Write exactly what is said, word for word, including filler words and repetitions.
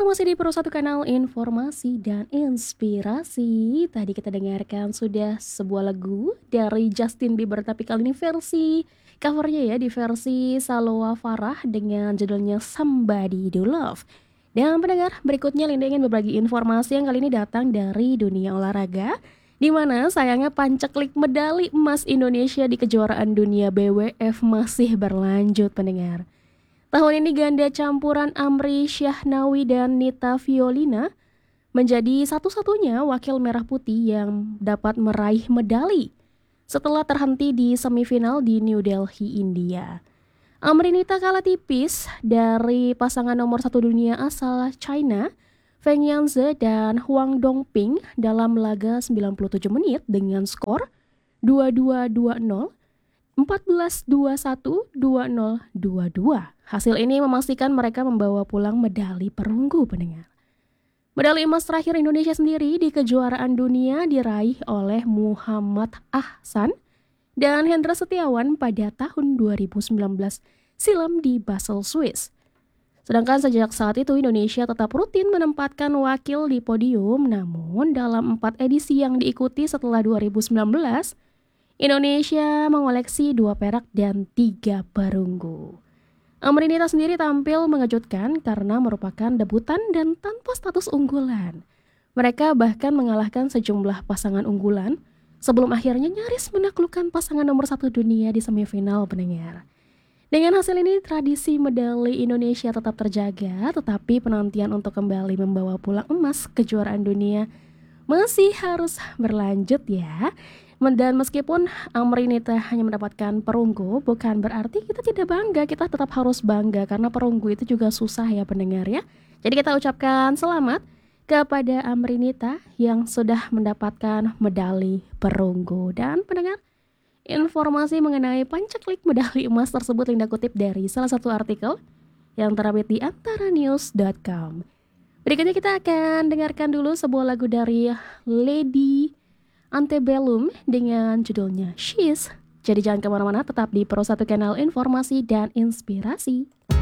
Masih di Pro satu Kanal Informasi dan Inspirasi. Tadi kita dengarkan sudah sebuah lagu dari Justin Bieber, tapi kali ini versi covernya ya, di versi Salowa Farah dengan judulnya Somebody Do Love. Dan pendengar, berikutnya Linda ingin berbagi informasi yang kali ini datang dari dunia olahraga, di mana sayangnya pancaklik medali emas Indonesia di kejuaraan dunia B W F masih berlanjut, pendengar. Tahun ini ganda campuran Amri Syahnawi dan Nita Violina menjadi satu-satunya wakil merah putih yang dapat meraih medali setelah terhenti di semifinal di New Delhi, India. Amri Nita kalah tipis dari pasangan nomor satu dunia asal China, Feng Yanze dan Huang Dongping dalam laga sembilan puluh tujuh menit dengan skor dua dua dua nol, empat belas dua puluh satu, dua nol dua dua. Hasil ini memastikan mereka membawa pulang medali perunggu, pendengar. Medali emas terakhir Indonesia sendiri di kejuaraan dunia diraih oleh Muhammad Ahsan dan Hendra Setiawan pada tahun dua ribu sembilan belas silam di Basel, Swiss. Sedangkan sejak saat itu Indonesia tetap rutin menempatkan wakil di podium, namun dalam empat edisi yang diikuti setelah dua ribu sembilan belas, Indonesia mengoleksi dua perak dan tiga perunggu. Amri Nita sendiri tampil mengejutkan karena merupakan debutan dan tanpa status unggulan. Mereka bahkan mengalahkan sejumlah pasangan unggulan sebelum akhirnya nyaris menaklukkan pasangan nomor satu dunia di semifinal, pendengar. Dengan hasil ini, tradisi medali Indonesia tetap terjaga, tetapi penantian untuk kembali membawa pulang emas kejuaraan dunia masih harus berlanjut ya. Dan meskipun Amri Nita hanya mendapatkan perunggu, bukan berarti kita tidak bangga. Kita tetap harus bangga karena perunggu itu juga susah ya, pendengar ya. Jadi kita ucapkan selamat kepada Amri Nita yang sudah mendapatkan medali perunggu. Dan pendengar, informasi mengenai pancaklik medali emas tersebut Linda kutip dari salah satu artikel yang terbit di antara news dot com. Berikutnya kita akan dengarkan dulu sebuah lagu dari Lady Antebellum dengan judulnya She's. Jadi jangan kemana-mana, tetap di Pro satu Kanal Informasi dan Inspirasi.